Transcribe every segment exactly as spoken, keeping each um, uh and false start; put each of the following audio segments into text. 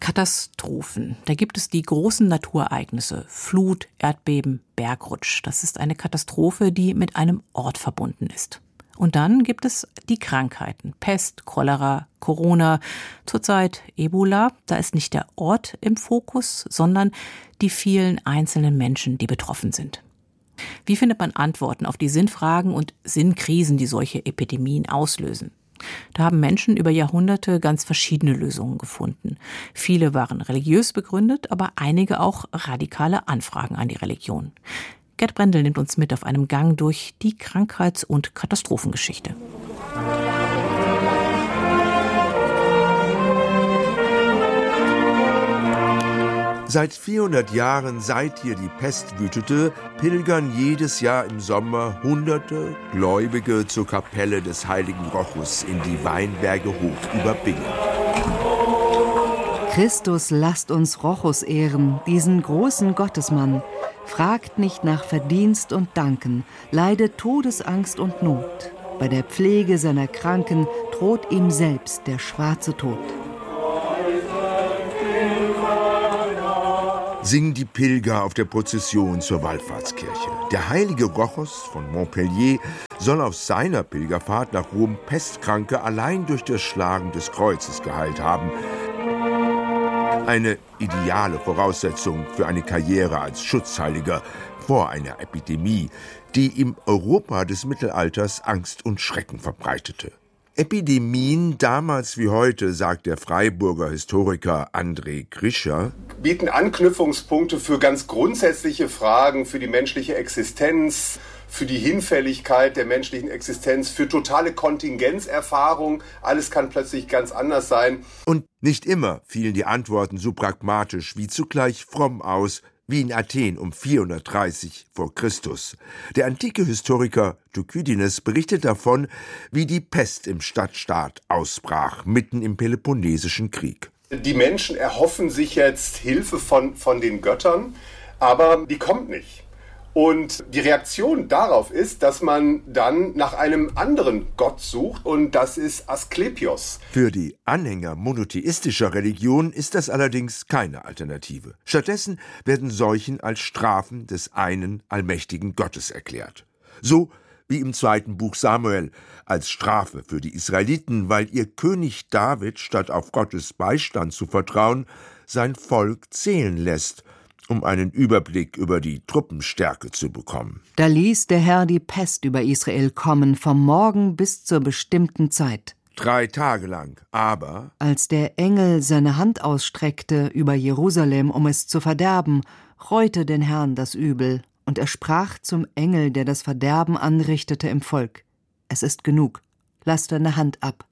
Katastrophen. Da gibt es die großen Naturereignisse, Flut, Erdbeben, Bergrutsch. Das ist eine Katastrophe, die mit einem Ort verbunden ist. Und dann gibt es die Krankheiten, Pest, Cholera, Corona, zurzeit Ebola. Da ist nicht der Ort im Fokus, sondern die vielen einzelnen Menschen, die betroffen sind. Wie findet man Antworten auf die Sinnfragen und Sinnkrisen, die solche Epidemien auslösen? Da haben Menschen über Jahrhunderte ganz verschiedene Lösungen gefunden. Viele waren religiös begründet, aber einige auch radikale Anfragen an die Religion. Gerd Brendel nimmt uns mit auf einem Gang durch die Krankheits- und Katastrophengeschichte. Seit vierhundert Jahren, seit hier die Pest wütete, pilgern jedes Jahr im Sommer hunderte Gläubige zur Kapelle des heiligen Rochus in die Weinberge hoch über Bingen. Christus, lasst uns Rochus ehren, diesen großen Gottesmann. Fragt nicht nach Verdienst und Danken, leidet Todesangst und Not. Bei der Pflege seiner Kranken droht ihm selbst der schwarze Tod. Singen die Pilger auf der Prozession zur Wallfahrtskirche. Der heilige Rochus von Montpellier soll auf seiner Pilgerfahrt nach Rom Pestkranke allein durch das Schlagen des Kreuzes geheilt haben. Eine ideale Voraussetzung für eine Karriere als Schutzheiliger vor einer Epidemie, die im Europa des Mittelalters Angst und Schrecken verbreitete. Epidemien, damals wie heute, sagt der Freiburger Historiker André Grischer, bieten Anknüpfungspunkte für ganz grundsätzliche Fragen, für die menschliche Existenz, für die Hinfälligkeit der menschlichen Existenz, für totale Kontingenzerfahrung. Alles kann plötzlich ganz anders sein. Und nicht immer fielen die Antworten so pragmatisch wie zugleich fromm aus, wie in Athen um vierhundertdreißig vor Christus. Der antike Historiker Thukydides berichtet davon, wie die Pest im Stadtstaat ausbrach, mitten im Peloponnesischen Krieg. Die Menschen erhoffen sich jetzt Hilfe von, von den Göttern, aber die kommt nicht. Und die Reaktion darauf ist, dass man dann nach einem anderen Gott sucht, und das ist Asklepios. Für die Anhänger monotheistischer Religion ist das allerdings keine Alternative. Stattdessen werden Seuchen als Strafen des einen allmächtigen Gottes erklärt. So wie im zweiten Buch Samuel, als Strafe für die Israeliten, weil ihr König David, statt auf Gottes Beistand zu vertrauen, sein Volk zählen lässt, um einen Überblick über die Truppenstärke zu bekommen. Da ließ der Herr die Pest über Israel kommen, vom Morgen bis zur bestimmten Zeit. Drei Tage lang, aber als der Engel seine Hand ausstreckte über Jerusalem, um es zu verderben, reute den Herrn das Übel, und er sprach zum Engel, der das Verderben anrichtete im Volk: Es ist genug, lass deine Hand ab.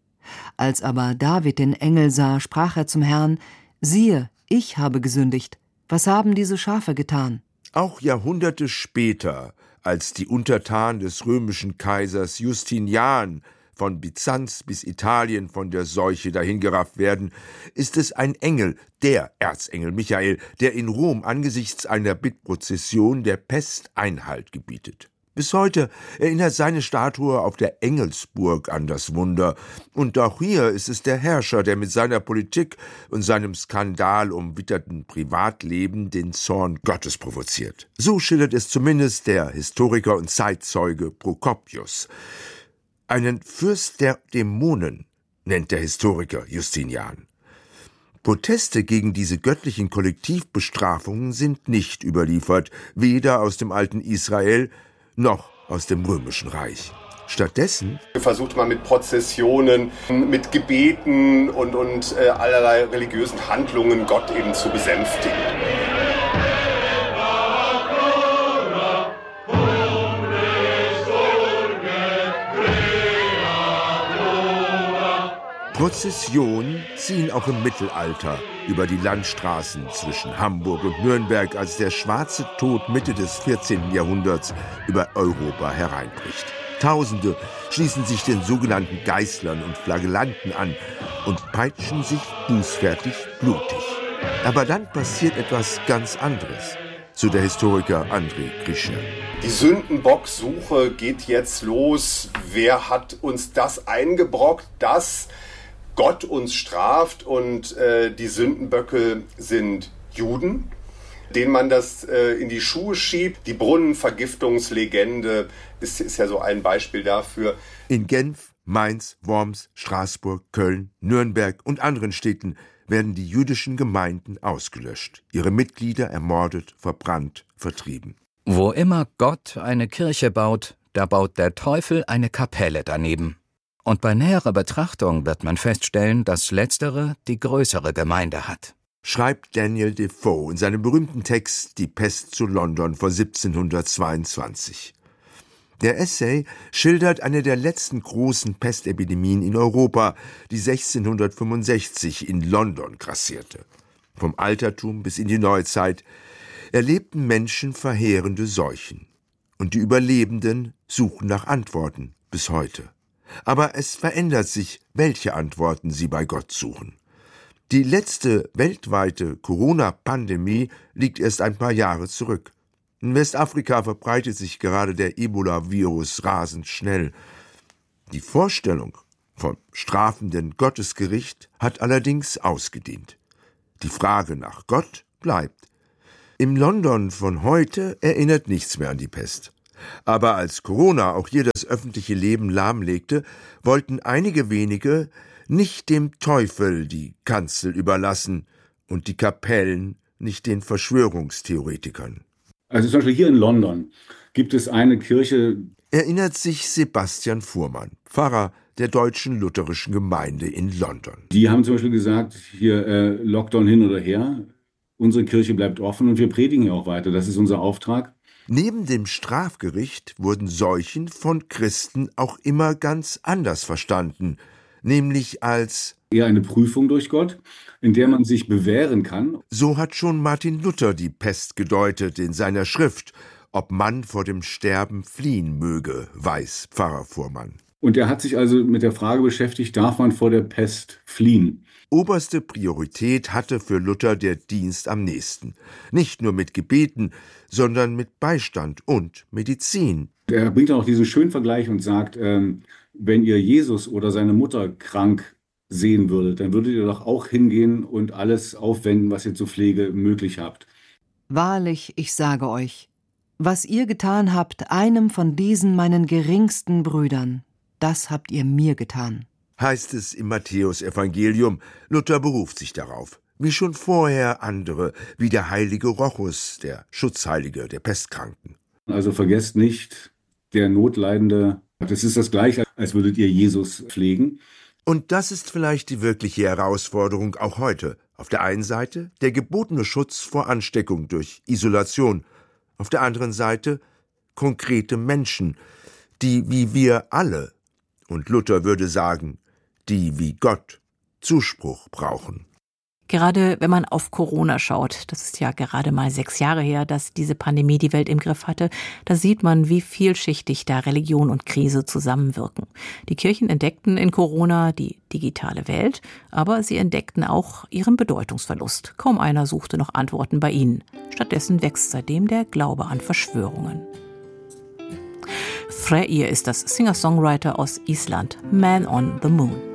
Als aber David den Engel sah, sprach er zum Herrn: Siehe, ich habe gesündigt. Was haben diese Schafe getan? Auch Jahrhunderte später, als die Untertanen des römischen Kaisers Justinian von Byzanz bis Italien von der Seuche dahingerafft werden, ist es ein Engel, der Erzengel Michael, der in Rom angesichts einer Bittprozession der Pest Einhalt gebietet. Bis heute erinnert seine Statue auf der Engelsburg an das Wunder. Und auch hier ist es der Herrscher, der mit seiner Politik und seinem skandalumwitterten Privatleben den Zorn Gottes provoziert. So schildert es zumindest der Historiker und Zeitzeuge Prokopius. Einen Fürst der Dämonen nennt der Historiker Justinian. Proteste gegen diese göttlichen Kollektivbestrafungen sind nicht überliefert, weder aus dem alten Israel noch aus dem Römischen Reich. Stattdessen versucht man mit Prozessionen, mit Gebeten und, und äh, allerlei religiösen Handlungen Gott eben zu besänftigen. Prozessionen ziehen auch im Mittelalter über die Landstraßen zwischen Hamburg und Nürnberg, als der schwarze Tod Mitte des vierzehnten Jahrhunderts über Europa hereinbricht. Tausende schließen sich den sogenannten Geißlern und Flagellanten an und peitschen sich bußfertig blutig. Aber dann passiert etwas ganz anderes, so der Historiker André Grischer. Die Sündenbocksuche geht jetzt los. Wer hat uns das eingebrockt, dass Gott uns straft und äh, die Sündenböcke sind Juden, denen man das äh, in die Schuhe schiebt. Die Brunnenvergiftungslegende ist, ist ja so ein Beispiel dafür. In Genf, Mainz, Worms, Straßburg, Köln, Nürnberg und anderen Städten werden die jüdischen Gemeinden ausgelöscht, ihre Mitglieder ermordet, verbrannt, vertrieben. Wo immer Gott eine Kirche baut, da baut der Teufel eine Kapelle daneben. Und bei näherer Betrachtung wird man feststellen, dass letztere die größere Gemeinde hat. Schreibt Daniel Defoe in seinem berühmten Text »Die Pest zu London« von siebzehnhundertzweiundzwanzig. Der Essay schildert eine der letzten großen Pestepidemien in Europa, die sechzehnhundertfünfundsechzig in London grassierte. Vom Altertum bis in die Neuzeit erlebten Menschen verheerende Seuchen. Und die Überlebenden suchen nach Antworten bis heute. Aber es verändert sich, welche Antworten sie bei Gott suchen. Die letzte weltweite Corona-Pandemie liegt erst ein paar Jahre zurück. In Westafrika verbreitet sich gerade der Ebola-Virus rasend schnell. Die Vorstellung vom strafenden Gottesgericht hat allerdings ausgedient. Die Frage nach Gott bleibt. Im London von heute erinnert nichts mehr an die Pest. Aber als Corona auch hier das öffentliche Leben lahmlegte, wollten einige wenige nicht dem Teufel die Kanzel überlassen und die Kapellen nicht den Verschwörungstheoretikern. Also zum Beispiel hier in London gibt es eine Kirche. Erinnert sich Sebastian Fuhrmann, Pfarrer der Deutschen Lutherischen Gemeinde in London. Die haben zum Beispiel gesagt, hier äh, Lockdown hin oder her, unsere Kirche bleibt offen und wir predigen ja auch weiter, das ist unser Auftrag. Neben dem Strafgericht wurden Seuchen von Christen auch immer ganz anders verstanden, nämlich als eher eine Prüfung durch Gott, in der man sich bewähren kann. So hat schon Martin Luther die Pest gedeutet in seiner Schrift »Ob man vor dem Sterben fliehen möge«, weiß Pfarrer Fuhrmann. Und er hat sich also mit der Frage beschäftigt, darf man vor der Pest fliehen? Oberste Priorität hatte für Luther der Dienst am nächsten. Nicht nur mit Gebeten, sondern mit Beistand und Medizin. Er bringt auch diesen schönen Vergleich und sagt, ähm, wenn ihr Jesus oder seine Mutter krank sehen würdet, dann würdet ihr doch auch hingehen und alles aufwenden, was ihr zur Pflege möglich habt. Wahrlich, ich sage euch, was ihr getan habt, einem von diesen meinen geringsten Brüdern, das habt ihr mir getan. Heißt es im Matthäusevangelium. Luther beruft sich darauf, wie schon vorher andere, wie der heilige Rochus, der Schutzheilige der Pestkranken. Also vergesst nicht, der Notleidende, das ist das Gleiche, als würdet ihr Jesus pflegen. Und das ist vielleicht die wirkliche Herausforderung auch heute. Auf der einen Seite der gebotene Schutz vor Ansteckung durch Isolation, auf der anderen Seite konkrete Menschen, die wie wir alle, und Luther würde sagen, die wie Gott Zuspruch brauchen. Gerade wenn man auf Corona schaut, das ist ja gerade mal sechs Jahre her, dass diese Pandemie die Welt im Griff hatte, da sieht man, wie vielschichtig da Religion und Krise zusammenwirken. Die Kirchen entdeckten in Corona die digitale Welt, aber sie entdeckten auch ihren Bedeutungsverlust. Kaum einer suchte noch Antworten bei ihnen. Stattdessen wächst seitdem der Glaube an Verschwörungen. Freyr ist das Singer-Songwriter aus Island, Man on the Moon.